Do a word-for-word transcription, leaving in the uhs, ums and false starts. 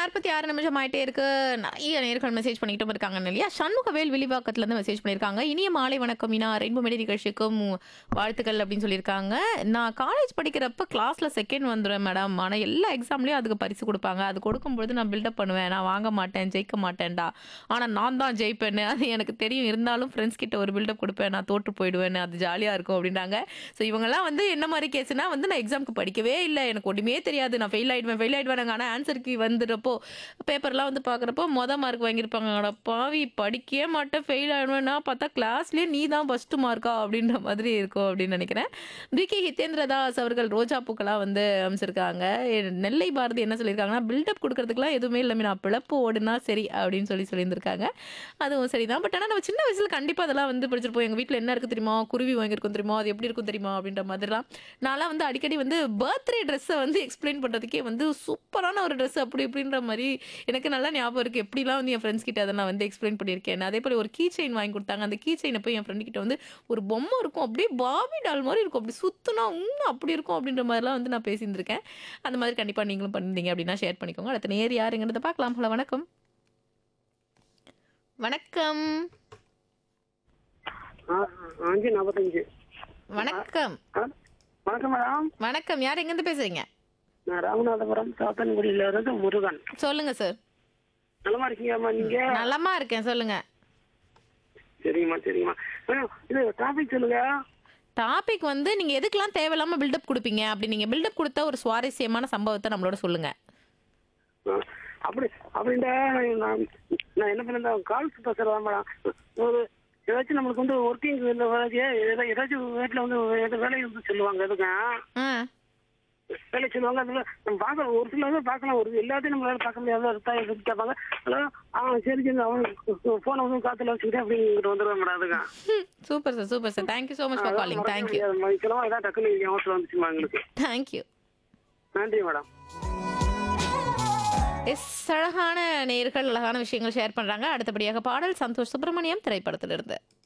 நாற்பத்தி ஆறு நிமிஷம் ஆயிட்டே இருக்கு. நெறைய நேயர்கள் மெசேஜ் பண்ணிக்கிட்டும் இருக்காங்கன்னு இல்லையா? சண்முகவேல் வில்லிவாக்கத்துலருந்து மெசேஜ் பண்ணியிருக்காங்க. இனிய மாலை வணக்கம் மீனா. ரெயின்போ மெலடி நிகழ்ச்சிக்கும் வாழ்த்துக்கள் அப்படின்னு சொல்லியிருக்காங்க. நான் காலேஜ் படிக்கிறப்ப கிளாஸ்ல செகண்ட் வந்துருவேன் மேடம். ஆனா எல்லா எக்ஸாம்லயும் அதுக்கு பரிசு குடுப்பாங்க. அது கொடுக்கும்பொழுது நான் பில்டப் பண்ணுவேன். நான் வாங்க மாட்டேன், ஜெயிக்க மாட்டேன்டா. ஆனா நான் தான் ஜெயிப்பேன்னு அது எனக்கு தெரியும். இருந்தாலும் ஃப்ரெண்ட்ஸ் கிட்ட ஒரு பில்டப் குடுப்பேன். நான் தோற்று போயிடுவேன்னு. அது ஜாலியா இருக்கும் அப்படின்றாங்க. ஸோ இவங்கலாம் வந்து என்ன மாரி கேஸ்னா வந்து நான் எக்ஸாம்க்கு படிக்கவே இல்ல. எனக்கு ஒண்ணுமே தெரியாது. நான் ஃபெயில் ஆயிடுவேன், ஃபெயில் ஆயிடுவேன். ஆனா ஆன்சர் கீ வந்துடுறப்போ பேப்பர்லாம் வந்து பார்க்குறப்போ மொத மார்க் வாங்கியிருப்பாங்க. அட பாவி படிக்கவே மாட்டேன், ஃபெயில் ஆயிடுவேன்னா பார்த்தா கிளாஸ்லயே நீ தான் ஃபர்ஸ்ட் மார்க்கா அப்படின்ற மாதிரி இருக்கும் அப்படின்னு நினைக்கிறேன். பிகே ஹிதேந்திர தாஸ் அவர்கள் ரோஜா பூக்களா வந்து அமைச்சிருக்காங்க. நெல்லை பாரதி என்ன சொல்லியிருக்காங்கன்னா பில்டப் கொடுக்கறதுக்குலாம் எதுவுமே இல்லை நான் பிழப்பு ஓடுனா சரி அப்படின்னு சொல்லி சொல்லியிருந்திருக்காங்க. அதுவும் சரிதான். பட் ஆனால் நம்ம சின்ன வயசுல கண்டிப்பாக அதெல்லாம் வந்து படிச்சிருப்போம். எங்கள் வீட்டில் என்ன இருக்கு தெரியுமா, குருவி வாங்கியிருக்கும் தெரியுமா, அது எப்படி இருக்கும் தெரியுமா அப்படின்ற மாதிரிலாம் நான்லாம் வந்து அடிக்கடி வந்து பர்த்டே ட்ரெஸ்ஸை வந்து எக்ஸ்பிளைன் பண்ணுறதுக்கே வந்து சூப்பரான ஒரு ட்ரெஸ் அப்படி இப்படின்ற மாதிரி எனக்கு நல்லா ஞாபகம் இருக்குது. எப்படிலாம் வந்து என் ஃப்ரெண்ட்ஸ் கிட்ட அதை நான் வந்து எக்ஸ்பிளைன் பண்ணியிருக்கேன். அதே போல் ஒரு கீ செயின் வாங்கி கொடுத்தாங்க. அந்த கீ செயினை போய் என் ஃப்ரெண்டு கிட்ட வந்து ஒரு பொம்மை இருக்கும், அப்படியே பாபி டால் மாதிரி இருக்கும், அப்படி சுத்துனா இன்னும் அப்படி இருக்கும் அப்படின்ற மாதிரிலாம் வந்து நான் பேசியிருந்திருக்கேன். அந்த மாதிரி கண்டிப்பாக நீங்களும் பண்ணியிருந்தீங்க அப்படின்னா ஷேர் பண்ணிக்கோங்க. அடுத்த நேர் யாருங்கிறத பார்க்கலாம். ஹலோ வணக்கம். வணக்கம். அஞ்சு நாற்பத்தஞ்சு. வணக்கம். வணக்கம் மேடம். வணக்கம். யார் எங்கேருந்து பேசுறீங்க? நான் ராமநாதபுரம் சாத்தன்குடியில இருந்து முருகன். சொல்லுங்க சார். நலமா இருக்கீங்கம்மா நீங்க? நலமா இருக்கேன், சொல்லுங்க. சரிங்கம்மா சரிங்கம்மா. மேடம் இது டாபிக் சொல்லுங்க. டாபிக் வந்து நீங்க எதுக்கெல்லாம் தேவையில்லாம பில்டப் கொடுப்பீங்க, அப்படி நீங்க பில்டப் கொடுத்த ஒரு சுவாரஸ்யமான சம்பவத்தை நம்மளோட சொல்லுங்க. ஆ, அப்படி அப்படின்டா நான் நான் என்ன பண்ணேன் கால்ஸ் பேசுறேன் மேடம். ஒரு ஏதாச்சும் நம்மளுக்கு வந்து ஒர்க்கிங் ஏதாச்சும் வீட்டில் வந்து ஏதாவது வேலை வந்து சொல்லுவாங்க எதுக்கும் ஆ வேலை சொல்லுவாங்க. அதில் நம்ம பார்க்கலாம், ஒரு சில வந்து பார்க்கலாம், ஒரு எல்லாத்தையும் நம்மளால பார்க்க முடியாது. கேட்பாங்க ஹலோ ஆ சரி சரி அவன் ஃபோனை வந்து காற்றுல வச்சுக்கிட்டே அப்படிங்கிட்டு வந்துடுவேன் மேடம். அதுக்கு super sir, super sir. Thank you so much for calling. Thank you மதிக்கலாம் ஏதாவது டக்குனு அவசரம் வந்துச்சுமா எங்களுக்கு. தேங்க்யூ. நன்றி மேடம். எஸ், அழகான நேயர்கள் அழகான விஷயங்கள் ஷேர் பண்றாங்க. அடுத்தபடியாக பாடல் சந்தோஷ் சுப்பிரமணியம் திரைப்படத்திலிருந்து.